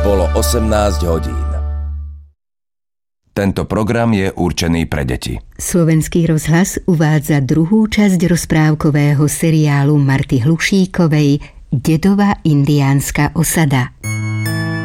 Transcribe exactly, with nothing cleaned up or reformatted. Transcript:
Bolo osemnásť hodín. Tento program je určený pre deti. Slovenský rozhlas uvádza druhú časť rozprávkového seriálu Marty Hlušíkovej Dedova indiánska osada.